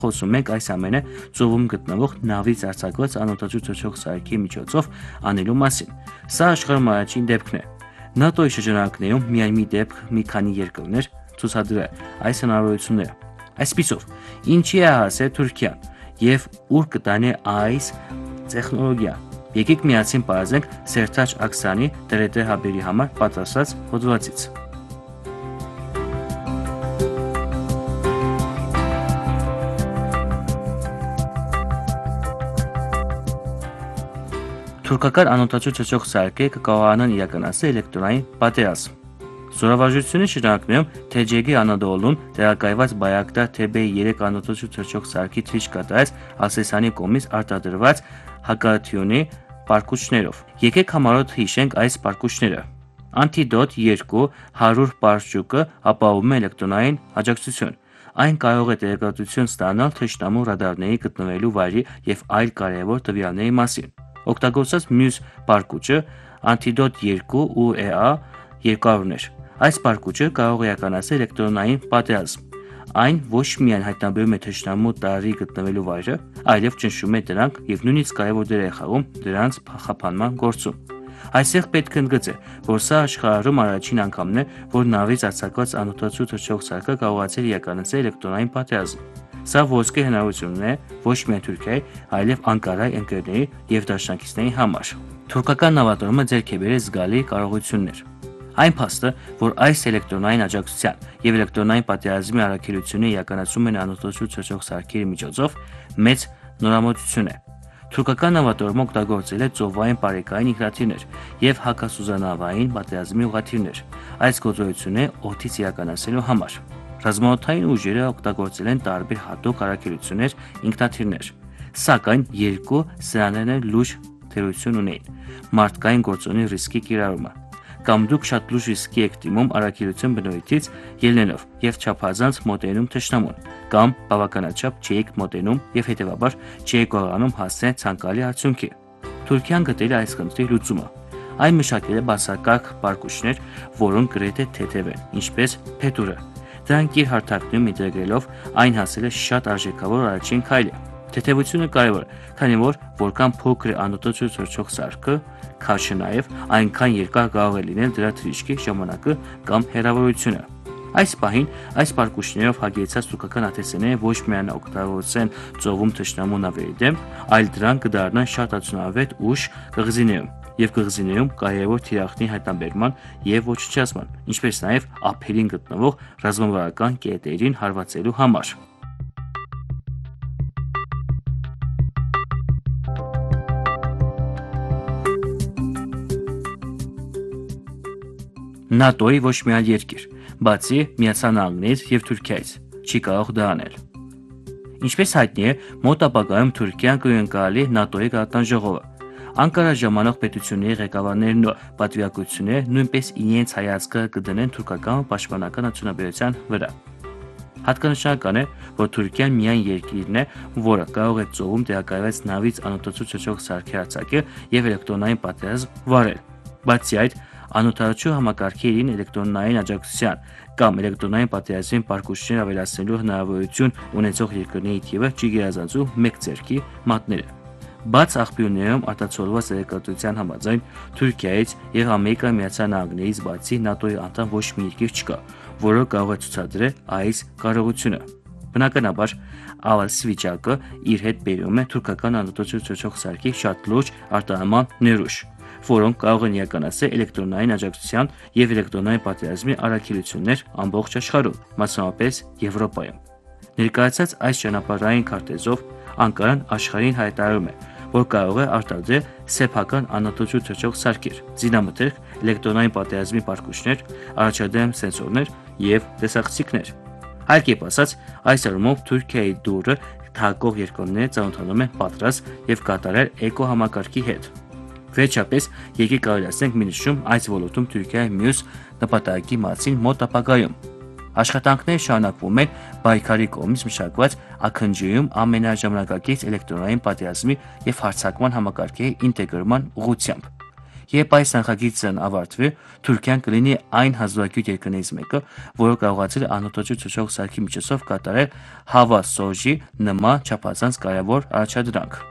Խոսում ենք այս ամենը ծովում գտնվող նավից արձակված անօդաչու թռչող սարքի միջոցով անելու մասին։ Սա աշխարհում առաջին դեպքն է։ ՆԱՏՕ-ի շրջանակներում միայն մի դեպք մի քանի երկրներ ցուցադրել այս հնարավորությունները։ Այսպիսով, ինչի է հասել Թուրքիան եւ ուր կտանի այս տեխնոլոգիան։ Եկեք միասին բարձենք Սերթաջ Աքսանի TRT հաբերի համար պատրաստած հոդվածից։ Թուրքական անօդաչու թռչող սարքերը կկարողանան իրականացնել էլեկտրոնային պատերազմ։ Զորավարժությունների շրջանակներում TCG Anadolu'ն տեղակայված Bayraktar TB3 անօդաչու թռչող սարքի թռիչք կատարած Ասեսանի կողմից արտադրված հակառակությունների պարկուճներով։ Եկեք համառոտ հիշենք այս պարկուճները։ Anti-Dot 2 100 պարճուկը ապահովում է էլեկտրոնային աջակցություն։ Այն կարող է տեղեկատվություն ստանալ թշնամու ռադարների գտնվելու վայրի եւ այլ կարևոր տվյալների մասին։ Օգտագործած մյուս պարկուճը Anti-Dot 2 UEA 200-ն էր։ Այս պարկուճը կարող է իրականացնել էլեկտրոնային պատերազմ։ Այն ոչ միայն հայտնաբերում է թշնամու տարրի գտնվելու վայրը, այլև ճնշում է դրանք եւ նույնիսկ կարևոր դեր է խաղում դրանց փախապանման գործում։ Այստեղ պետք է ընդգծել, որ սա աշխարհում առաջին անգամն է, որ նավից արձակված անօդաչու թռչող սարքը կարողացել իրականացնել էլեկտրոնային պատերազմ։ Սա ոսկե հնարավորություն է ոչ միայն Թուրքիայի, այլև Անկարայի ընկերների եւ դաշնակիցների համար։ Թուրքական նավատորմը ձեռք է բերել զգալի կարողություններ։ Այն փաստը, որ այս էլեկտրոնային աջակցության եւ էլեկտրոնային պատերազմի առաքելությունը իրականացում են անօդաչու թռչող սարքերի միջոցով, մեծ նորամուծություն է։ Թուրքական նավատորմը օգտագործել է ծովային բարեկային ինքնաթիռներ եւ հակասուզանավային պատերազմի ուղղաթիռներ։ Այս գործողությունները օդից իրականացնելու համար ռազմաօդային ուժերը օգտագործել են տարբեր հատուկ առաքելություններ ինքնաթիռներ, սակայն երկու սրաներն լուրջ թերություն ունեին՝ մարդկային գործոնի ռիսկի կիրառումը։ Կամ դուք շատ լուրջ ռիսկի եք դիմում առաքելություն բնույթից ելնելով եւ չափազանց մոտենում թշնամուն, կամ բավականաչափ չեք մոտենում եւ հետեւաբար չեք կարողանում հասնել ցանկալի արդյունքի։ Թուրքիան գտել է այս խնդրի լուծումը։ Այն մշակել է բացակայք պարկուճներ, որոնք գրեթե թեթև են, ինչպես փետուրը։ Դրանք իր հարթակներում ինտեգրելով այն հասել է շատ արժեքավոր առաջին քայլը։ Թեթևությունը կարևոր է, քանի որ որքան փոքր է անօդաչու թռչող սարքը, քաշը նաև այնքան երկար կարող է լինել դրա թռիչքի ժամանակը կամ հեռավորությունը։ Այս պահին այս պարկուճներով հագեցած թուրքական ԱԹՍ-ները ոչ միայն օգտագործեն ծովում թշնամու նավերի դեմ, այլ դրանք կդառնան շատ արդյունավետ ուժ կղզիներում եւ կղզիներում կարևոր թիրախների հայտնաբերման եւ ոչնչացման, ինչպես նաեւ ափերին գտնվող ռազմավարական կետերին հարվածելու համար։ ՆԱՏՕ-ի ոչ մի այլ երկիր, բացի Միացյալ Նահանգներից եւ Թուրքիայից, չի կարող դա անել։ Ինչպես հայտնի է, մոտ ապագայում Թուրքիան կընդունի ՆԱՏՕ-ի գաղտնաժողովը։ Անկարա ժամանող պետությունների ղեկավարներն ու պատվիրակությունները նույնպես իրենց հայացքը կդնեն թուրքական պաշտպանական արդյունաբերության վրա։ Հատկանշական է, որ Թուրքիան միայն երկիրն է, որը կարող է ծովում տեղակայված նավից անօդաչու թռչող սարքի արձակել եւ էլեկտրոնային պատերազմ վարել։ Բացի այդ, անօդաչու համակարգերին էլեկտրոնային աջակցության կամ էլեկտրոնային պատերազմի պարկուճներ ավելացնելու հնարավորություն ունեցող երկրների թիվը չի գերազանցում մեկ ձեռքի մատները։ Բաց աղբյուրներում արտացոլված տեղեկատվության համաձայն Թուրքիայից եւ Ամերիկայի Միացյալ Նահանգներից բացի ՆԱՏՕ-ի անդամ ոչ մի երկիր չկա, որը կարող է ցուցադրել այս կարողությունը։ Բնականաբար, այս վիճակը իր հետ բերում է թուրքական անօդաչու թռչող սարքի շատ լուրջ արտահանման ներուժ, որոնք կարող են իրականացնել էլեկտրոնային աջակցության եւ էլեկտրոնային պատերազմի առաքելություններ ամբողջ աշխարհում, մասնավորապես Եվրոպայում։ Ներկայացած այս ճանապարհային քարտեզով Անկարան աշխարհին հայտարարում է, որ կարող է արտադրել սեփական անօդաչու թռչող սարքեր, զինամթերք, էլեկտրոնային պատերազմի պարկուճներ, առաջադեմ սենսորներ եւ տեսախցիկներ։ Այլ կերպ ասած, այս առումով Թուրքիայի դուրը թակող երկրները ծանոթանում են պատրաստ եւ կատարել էկո համակարգի հետ։ Վերջապես, եկեք ավելացնենք մի նշում այս ոլորտում Թուրքիայի մյուս նպատակի մասին մոտ ապագայում։ Աշխատանքները շարունակվում են Բայկարի կողմից մշակված աքնջիում ամենաժամանակակից էլեկտրոնային պատերազմի եւ հարձակման համակարգերի ինտեգրման ուղղությամբ։ Երբ այս նախագիծն ավարտվի, Թուրքիան կլինի այն հազվագյուտ երկրներից մեկը, որը կարողացել է անօդաչու թռչող սարքի միջոցով կատարել Hava Soji նման չափազանց կարևոր առաջադրանք։